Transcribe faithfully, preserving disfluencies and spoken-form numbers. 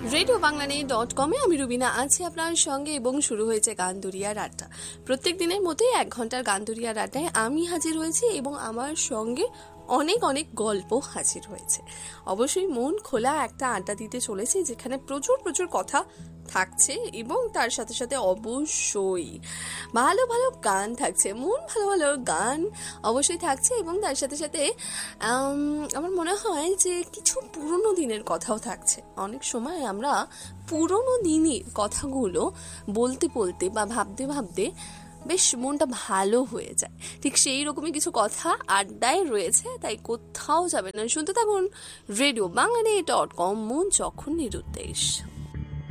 Radio Bangla নিয়ে dot কমে আমি রুবিনা আছি আপনার সঙ্গে এবং শুরু হয়েছে গান দুরিয়ার আড্ডা। প্রত্যেক দিনের মতোই এক ঘন্টার গান দুরিয়ার আড্ডায় আমি হাজির হয়েছি এবং আমার সঙ্গে অনেক অনেক গল্প হাজির হয়েছে। অবশ্যই মন খোলা একটা আড্ডা দিতে চলেছি, যেখানে প্রচুর প্রচুর কথা থাকছে এবং তার সাথে সাথে অবশ্যই ভালো ভালো গান থাকছে, মন ভালো ভালো গান অবশ্যই থাকছে এবং তার সাথে সাথে আমার মনে হয় যে কিছু পুরনো দিনের কথাও থাকছে। অনেক সময় আমরা পুরনো দিনের কথাগুলো বলতে বলতে বা ভাবতে ভাবতে বেশ মনটা ভালো হয়ে যায়। ঠিক সেই রকমই কিছু কথা আড্ডায় রয়েছে, তাই কোথাও যাবে না, শুনতে থাকুন রেডিও বাংলা ডট কম, মন যখন নিরুদ্দেশ।